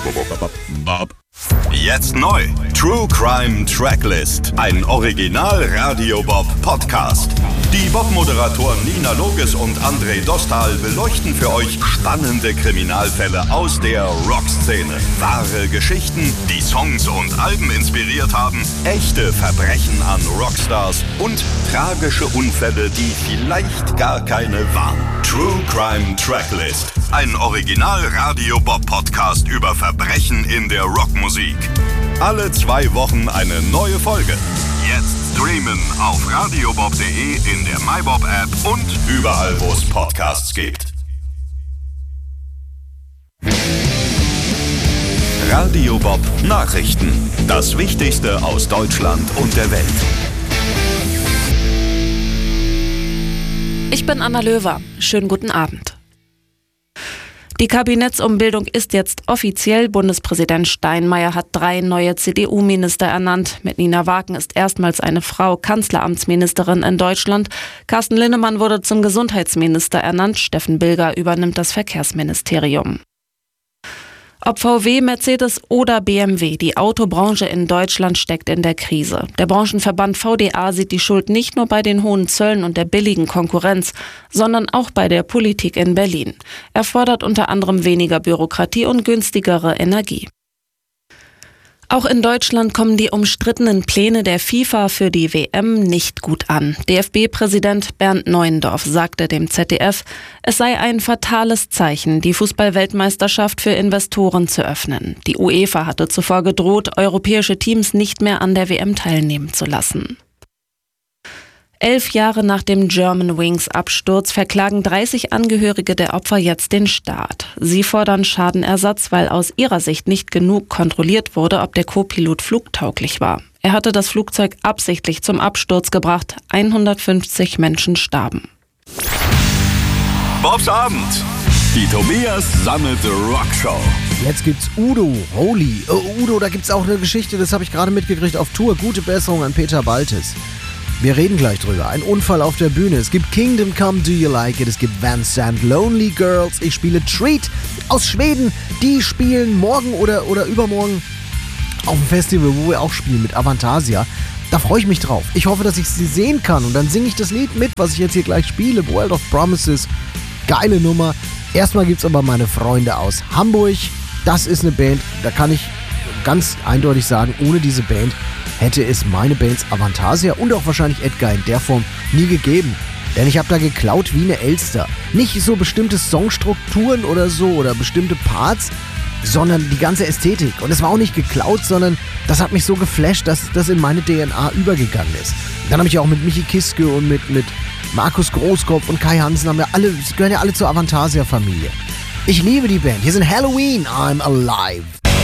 Jetzt neu. True Crime Tracklist. Ein Original Radio Bob Podcast. Die Bob-Moderatoren Nina Loges und André Dostal beleuchten für euch spannende Kriminalfälle aus der Rockszene. Wahre Geschichten, die Songs und Alben inspiriert haben, echte Verbrechen an Rockstars und tragische Unfälle, die vielleicht gar keine waren. True Crime Tracklist. Ein Original Radio Bob Podcast über Verbrechen in der Rockmusik. Alle 2 Wochen eine neue Folge. Jetzt streamen auf radiobob.de, in der MyBob App und überall, wo es Podcasts gibt. Radio Bob Nachrichten. Das Wichtigste aus Deutschland und der Welt. Ich bin Anna Löwer. Schönen guten Abend. Die Kabinettsumbildung ist jetzt offiziell. Bundespräsident Steinmeier hat 3 neue CDU-Minister ernannt. Mit Nina Wagen ist erstmals eine Frau Kanzleramtsministerin in Deutschland. Carsten Linnemann wurde zum Gesundheitsminister ernannt. Steffen Bilger übernimmt das Verkehrsministerium. Ob VW, Mercedes oder BMW, die Autobranche in Deutschland steckt in der Krise. Der Branchenverband VDA sieht die Schuld nicht nur bei den hohen Zöllen und der billigen Konkurrenz, sondern auch bei der Politik in Berlin. Er fordert unter anderem weniger Bürokratie und günstigere Energie. Auch in Deutschland kommen die umstrittenen Pläne der FIFA für die WM nicht gut an. DFB-Präsident Bernd Neuendorf sagte dem ZDF, es sei ein fatales Zeichen, die Fußball-Weltmeisterschaft für Investoren zu öffnen. Die UEFA hatte zuvor gedroht, europäische Teams nicht mehr an der WM teilnehmen zu lassen. 11 Jahre nach dem Germanwings-Absturz verklagen 30 Angehörige der Opfer jetzt den Staat. Sie fordern Schadenersatz, weil aus ihrer Sicht nicht genug kontrolliert wurde, ob der Co-Pilot flugtauglich war. Er hatte das Flugzeug absichtlich zum Absturz gebracht. 150 Menschen starben. Bobs Abend. Die Tobias Sammelte Rockshow. Jetzt gibt's Udo, Holy. Udo, da gibt's auch eine Geschichte, das habe ich gerade mitgekriegt auf Tour. Gute Besserung an Peter Baltes. Wir reden gleich drüber. Ein Unfall auf der Bühne. Es gibt Kingdom Come, Do You Like It? Es gibt Van Sant, Lonely Girls. Ich spiele Treat aus Schweden. Die spielen morgen oder übermorgen auf dem Festival, wo wir auch spielen mit Avantasia. Da freue ich mich drauf. Ich hoffe, dass ich sie sehen kann. Und dann singe ich das Lied mit, was ich jetzt hier gleich spiele. World of Promises. Geile Nummer. Erstmal gibt's aber meine Freunde aus Hamburg. Das ist eine Band, da kann ich ganz eindeutig sagen, ohne diese Band hätte es meine Bands Avantasia und auch wahrscheinlich Edgar in der Form nie gegeben. Denn ich habe da geklaut wie eine Elster. Nicht so bestimmte Songstrukturen oder so oder bestimmte Parts, sondern die ganze Ästhetik. Und es war auch nicht geklaut, sondern das hat mich so geflasht, dass das in meine DNA übergegangen ist. Dann habe ich auch mit Michi Kiske und mit Markus Großkopf und Kai Hansen, gehören ja alle zur Avantasia-Familie. Ich liebe die Band. Hier sind Halloween, I'm Alive.